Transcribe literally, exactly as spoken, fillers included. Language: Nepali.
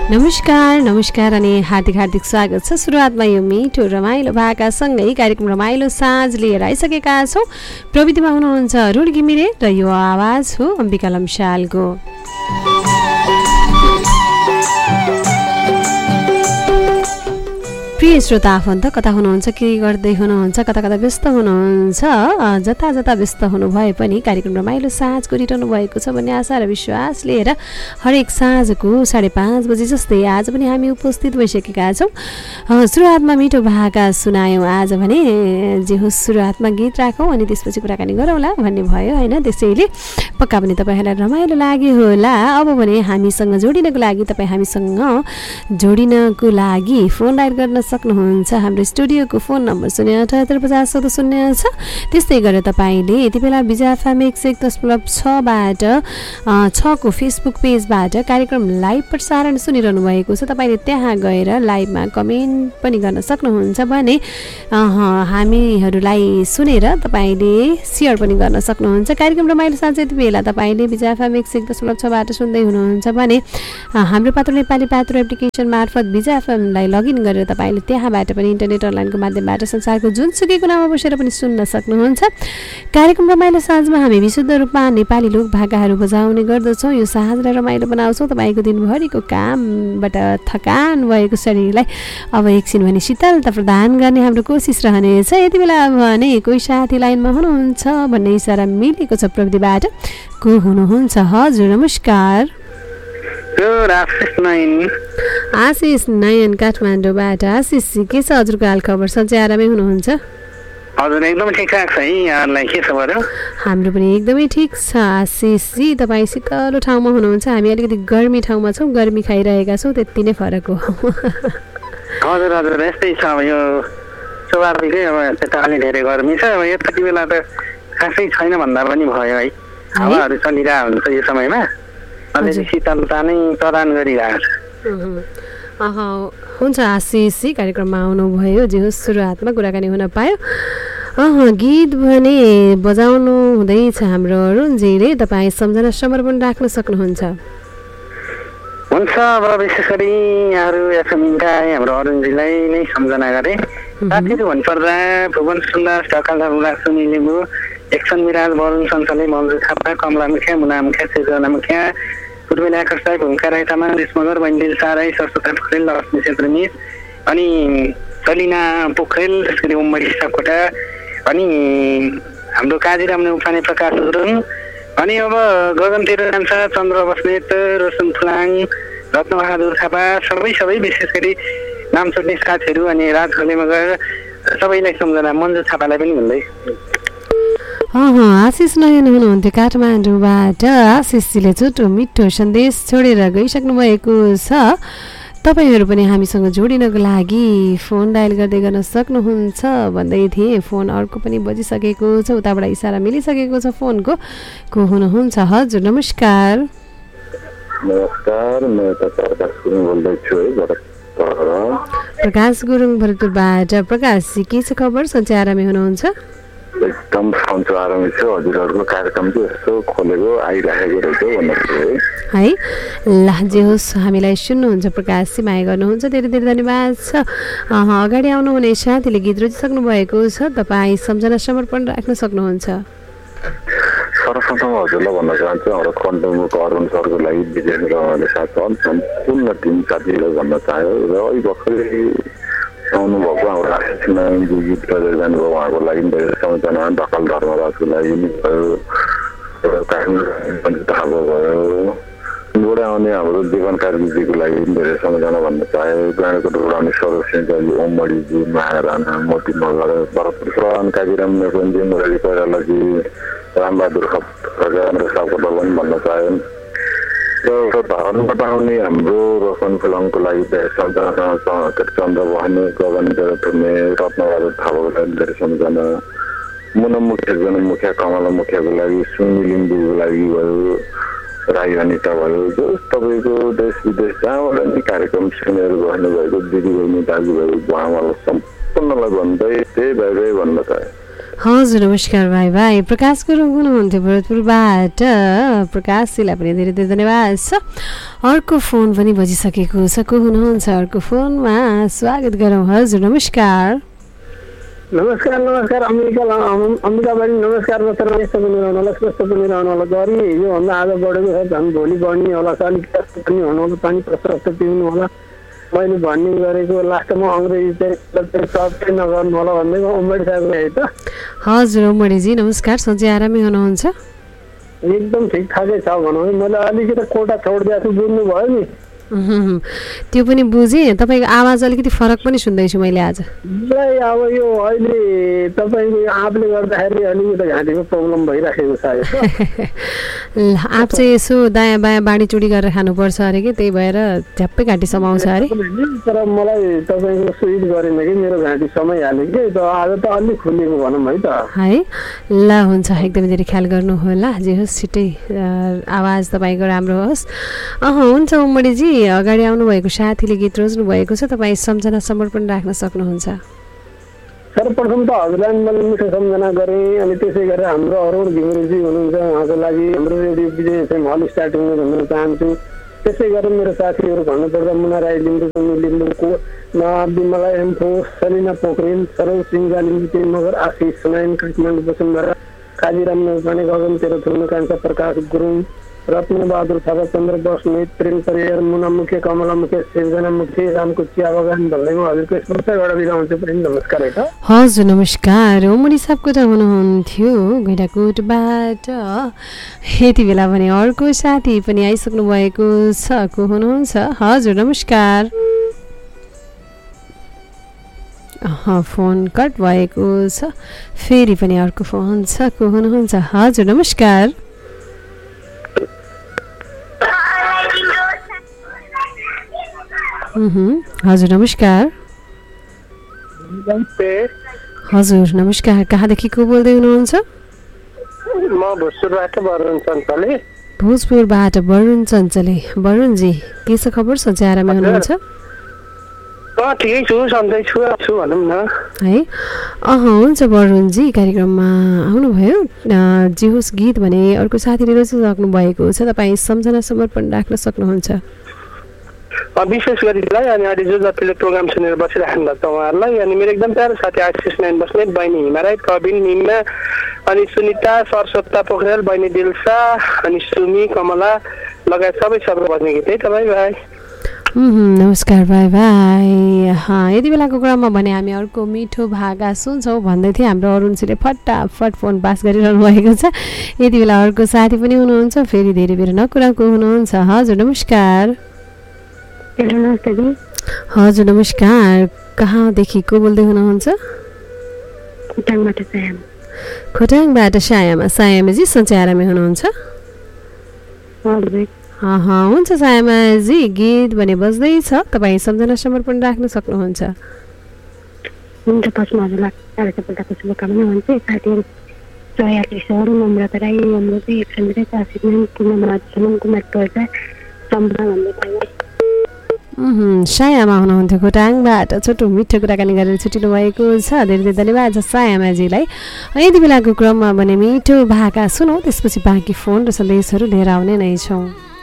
नमस्कार नमस्कार अनि हार्दिक हार्दिक स्वागत छ। सुरुवातमा यो मिठो रमाइलो भाकासँगै कार्यक्रम रमाइलो साँझ लिएर आइसकेका छौँ। प्रविधिमा हुनुहुन्छ रुड घिमिरे र यो आवाज हो अम्बिका लम्सालको। प्रिय श्रोता आफन्त, कता हुनुहुन्छ, के गर्दै हुनुहुन्छ, कता कता व्यस्त हुनुहुन्छ, जता जता व्यस्त हुनु भए पनि कार्यक्रम रमाइलो साँझ गरिरहनु भएको छ भन्ने आशा र विश्वास लिएर हरेक साँझको साढे पाँच बजी जस्तै आज पनि हामी उपस्थित भइसकेका छौँ। सुरुवातमा मिठो भाका सुनायौँ आज भने, जे होस् सुरुवातमा गीत राखौँ अनि त्यसपछि कुराकानी गरौँला भन्ने भयो होइन। त्यसैले पक्का पनि तपाईँहरूलाई रमाइलो लाग्यो होला। अब भने हामीसँग जोडिनको लागि, तपाईँ हामीसँग जोडिनको लागि फोन डायल गर्न सक्नुहुन्छ। हाम्रो स्टुडियोको फोन नम्बर शून्य अठहत्तर पचास चौध शून्य छ। त्यस्तै गरेर तपाईँले यति बेला विजय एफएम एक सय एक दशमलव छबाट छको फेसबुक पेजबाट कार्यक्रम लाइभ प्रसारण सुनिरहनु भएको छ। तपाईँले त्यहाँ गएर लाइभमा कमेन्ट पनि गर्न सक्नुहुन्छ भने हामीहरूलाई सुनेर तपाईँले सेयर पनि गर्न सक्नुहुन्छ। कार्यक्रम रमाइलो साँझ यति बेला तपाईँले विजय एफएम एक सय एक दशमलव छबाट सुन्दै हुनुहुन्छ भने हाम्रो पात्रो नेपाली पात्रो एप्लिकेसन मार्फत विजय एफएमलाई लगइन गरेर तपाईँले त्यहाँबाट पनि इन्टरनेट अनलाइनको माध्यमबाट संसारको जुनसुकै कुनामा बसेर पनि सुन्न सक्नुहुन्छ। कार्यक्रम रमाइलो साँझमा हामी विशुद्ध रूपमा नेपाली लोक भाकाहरू बजाउने गर्दछौँ। यो साँझलाई रमाइलो बनाउँछौँ। तपाईँको दिनभरिको कामबाट थकान भएको शरीरलाई अब एकछिन भने शीतलता प्रदान गर्ने हाम्रो कोसिस रहनेछ। यति बेला भने कोही साथी लाइनमा हुनुहुन्छ भन्ने इसारा मिलेको छ प्रविधिबाट। को हुनुहुन्छ? हजुर नमस्कार। आशिष नयन काठमाडौँबाट। आशिष के छ हजुरको हाल खबर? सधैँ आरामै हुनुहुन्छ? हजुर एकदमै ठिकठाक छ। यहाँहरूलाई के छ बरु? हाम्रो पनि एकदमै ठिक छ आशिषजी। तपाईँ शीतलो ठाउँमा हुनुहुन्छ, हामी अलिकति गर्मी ठाउँमा छौँ, गर्मी खाइरहेका छौँ, त्यति नै फरक हो। हजुर हजुर यस्तै छ। अब यो सुरुवातकै अब त्यता अलि धेरै गर्मी छ। अब यति बेला त खासै छैन भन्दा पनि भयो है। हावाहरू चलिरहेको हुन्छ यो समयमा, अलिअलि शीतलता नै प्रदान गरिरहेको छ। हुन्छ आशिषजी, कार्यक्रममा आउनुभयो। जे होस् सुरुवातमा कुराकानी हुन पायो। अँ गीत भने बजाउनु हुँदैछ हाम्रो अरुणजीले। तपाईँ सम्झना समर्पण राख्न सक्नुहुन्छ। हुन्छ, अब विशेष गरी यहाँहरू एफएमका हाम्रो अरुणजीलाई नै सम्झना गरे। साथीहरू भन्नुपर्दा भुवन सुन्दास, ढकाल धर्मराज, सुनिल लिम्बू, एक्सन मिराज, वरुण सञ्चालय, मन्जु थापा, कमला मुखिया, मुना मुखिया, सृजना मुखिया, पूर्वेला आकाश राई, भूमिका राई तामाङ, रेशमगर, बन्दिल साराई, सरस्वता पोखरेल, लक्ष्मी क्षेत्र मिस, अनि सलिना पोखरेल, त्यसरी उम्मडी सापकोटा, अनि हाम्रो काजीराम उपाने प्रकाश गुरुङ, अनि अब गगनतिर जान्छ चन्द्र बस्नेत, रोशन फुलाङ, रत्नबहादुर थापा, सबै सबै विशेष गरी नाम छोड्ने साथीहरू, अनि राज घले मगर सबैलाई सम्झना, मन्जु थापालाई पनि भन्दै। आशिष नयन हुनुहुन्थ्यो काठमाडौँबाट। आशिषजीले छोटो मिठो सन्देश छोडेर गइसक्नु भएको छ। तपाईँहरू पनि हामीसँग जोडिनको लागि फोन डायल गर्दै गर्न सक्नुहुन्छ भन्दै थिएँ। फोन अर्को पनि बजिसकेको छ, उताबाट इसारा मिलिसकेको छ फोनको। को हुनुहुन्छ? हजुर नमस्कार। नमस्कार, म प्रकाश गुरुङ बोल्दैछु है। प्रकाश गुरुङ भरतपुरबाट। प्रकाशजी के छ खबर? सन्चै आरामै हुनुहुन्छ? एकदम सन्चो आरामै छ। हजुरहरूको कार्यक्रम चाहिँ यस्तो खोलेको आइरहेको रहेछ है। ल जे होस् हामीलाई सुन्नुहुन्छ प्रकाशजी, माया गर्नुहुन्छ, धेरै धेरै धन्यवाद छ। अगाडि आउनुहुने साथीले गीत रोजिसक्नु भएको छ, तपाईँ सम्झना समर्पण राख्न सक्नुहुन्छ। सर्वप्रथम हजुरलाई भन्न चाहन्छु, हाम्रो कन्टेन्टको अरुण सरको लागि विजय उहाँले साथ सम्पूर्ण टिम साथीहरूलाई भन्न चाह्यो र अहिले भर्खरै आउनुभएको हाम्रो आशिष नयनजी गीत गरेर जानुभयो, उहाँको लागि धेरै सम्झना। ढकाल धर्मराजको लागि भयो, थाहा भयो, बाट आउने हाम्रो जीवन कार्कीजीको लागि धेरै सम्झना भन्न चाहे। गाउँको ढुराउने सरोज सिंहजी, ओमडीजी, माया राणा, मोती मगर, भरतपुर प्रधान, काजीराम नेपनजी, मुरली कोइरालाजी, रामबहादुर खप्टर सापकोटा पनि भन्न चाहे। र धर्मबाट आउने हाम्रो रोशन फुलाङको लागि धेरै सम्झना, चन्द्र बहने, गगनतिर टुर्ने, रत्नबहादुर थापाको लागि धेरै सम्झना, मुना मुखिया, जन मुखिया, कमला मुखियाको लागि, सुनि लिम्बूको लागि भयो, राई अनिता भयो, जो तपाईँको देश विदेश जहाँबाट नि कार्यक्रम सुनेर बस्नुभएको दिदी बहिनी दाजुभाइ उहाँहरूलाई सम्पूर्णलाई भन्दै त्यही भए भन्न चाहे। हजुर नमस्कार भाइ भाइ प्रकाश गुरुङ हुनुहुन्थ्यो भरतपुरबाट। प्रकाशजीलाई पनि धेरै धेरै धन्यवाद छ। अर्को फोन पनि बजिसकेको छ। को हुनुहुन्छ अर्को फोनमा? स्वागत गरौँ। हजुर नमस्कार। नमस्कार नमस्कार अम्बिका अम्बिका बहिनी नमस्कार। बसेर यस्तो पनि रहनु होला, स्वस्थ पनि रहनु होला। गरी योभन्दा आज बढेको छ, झन् भोलि बढ्ने होला। अलिक पनि हुनु होला, पानी प्रशस्त पिउनु होला। मैले भन्ने गरेको लास्टमा अङ्ग्रेजी चाहिँ सबै नगर्नु होला भन्दैको उम्मेड साहब है त? हजुर उम्मेडीजी नमस्कार। सधैँ आरामै हुनुहुन्छ? एकदम ठिकठाकै छ भनौँ। मैले अलिकति कोटा छोडिदिएको छु, बुझ्नुभयो नि? त्यो पनि बुझेँ। तपाईँको आवाज अलिकति फरक पनि सुन्दैछु मैले आज। अब यो अहिले तपाईँको आँपले गर्दाखेरि अलिकति घाँटीको प्रब्लम भइराखेको छ। आँप चाहिँ यसो दायाँ बायाँ बाँडीचुडी गरेर खानुपर्छ अरे कि, त्यही भएर झ्याप्पै घाँटी समाउँछ अरे। तर मलाई तपाईँको सुइट गरेन कि मेरो घाँटी समाइहाल्यो कि, आज त अलिक खुलेको भनौँ है त। है ल हुन्छ, एकदमै धेरै ख्याल गर्नु होला। जे होस् छिट्टै आवाज तपाईँको राम्रो होस्। अह हुन्छ उम्मडीजी, अगाडि आउनुभएको साथीले गीत रोज्नु भएको छ, तपाईँ सम्झना समर्पण राख्न सक्नुहुन्छ। सर्वप्रथम त हजुरलाई मैले मिठो सम्झना गरेँ। अनि त्यसै गरेर हाम्रो अरुण घिमिरेजी हुनुहुन्छ, उहाँको लागि हाम्रो रेडियो विजय एफएम हल स्टार्टिङमा भन्न चाहन्छु। त्यसै गरेर मेरो साथीहरू भन्नुपर्दा मुना राई लिम्बू लिम्बूको विमला एम्फो, सलिना पोखरेल, सरोज सिंह लिम्बू मगर, आशिष सुनाइन काठमाडौँ वसुन्धरा, काजीराम नौपाने, गगन तेह्र थुर्नु, कान्छा प्रकाश गुरुङ, रत्नबहादुर थापा, चन्द्र बस्नेत, प्रेम परियार, मुना मुखे, कमला मुखे, सिर्जना मुखे, रामको चिया बगान भन्दैमा हजुरको स्पर्शबाट बिदा हुन्छ पनि। नमस्कार है त। हजुर नमस्कार। उमडी साहबको त हुनुहुन्थ्यो गैँडाकोटबाट। यति बेला भने अर्को साथी पनि आइसक्नु भएको छ। को हुनुहुन्छ? हजुर नमस्कार। फोन कट भएको छ। फेरि पनि अर्को फोन छ। को हुनुहुन्छ? हजुर नमस्कार। हजुर नमस्कार। हजुर नमस्कार। कहाँदेखि को बोल्दै हुनुहुन्छ? म भोजपुरबाट वरुण चञ्चले। भोजपुरबाट वरुण चञ्चले। वरुणजी के छ खबर? सधैँ आरामै हुनुहुन्छ? ठिकै छु, सधैँ छु छु भनौँ न है। अह हुन्छ वरुणजी, कार्यक्रममा आउनुभयो। जे होस् गीत भने अर्को साथीले रोजिसक्नु भएको छ, तपाईँ सम्झना समर्पण राख्न सक्नुहुन्छ। विशेष गरीलाई अनि अहिले जो जतिले प्रोग्राम सुनेर बसिराख्नु भएको छ उहाँहरूलाई, अनि मेरो एकदम प्यारो साथी आशिष नारायण बस्नेत, बहिनी हिमा राई, प्रवीण, निम्ना, अनि सुनिता, सरस्वता पोखरेल, बहिनी दिलसा, अनि सुमी, कमला लगायत सबै सबै बज्ने गीत है त भाइ भाइ। नमस्कार भाइ भाइ। यति बेलाको क्रममा भने हामी अर्को मिठो भागा सुन्छौँ भन्दै थिएँ। हाम्रो अरुणजीले फटाफट फोन पास गरिरहनु भएको छ। यति बेला अर्को साथी पनि हुनुहुन्छ, फेरि धेरै बेर नकुराको हुनुहुन्छ। हजुर नमस्कार। हजुर नमस्कार। कहाँदेखि को बोल्दै हुनुहुन्छ? खोटाङबाट सायामा। सायामाजी सन्चै आरामै हुनुहुन्छ? हुन्छ सायामाजी, गीत भने बज्दैछ, तपाईँ सम्झना समर्पण राख्न सक्नुहुन्छ। हुन्छ फर्स्टमा हजुरलाई कार्यक्रमको शुभकामना हुन्छ। साथीहरू चयालिसहरू नम्रता राई, अमृति, एकसन्द्रे, चासिन, कुमार सुमन कुमार पर्दा, सम्भा भन्ने सायामा हुनुहुन्थ्यो खोटाङबाट। छोटो मिठो कुराकानी गरेर छुट्टिनु भएको छ। धेरै धेरै धन्यवाद छ सायामाजीलाई। यति बेलाको क्रममा भने मिठो भाका सुनौ, त्यसपछि बाँकी फोन र सन्देशहरू लिएर आउने नै छौँ।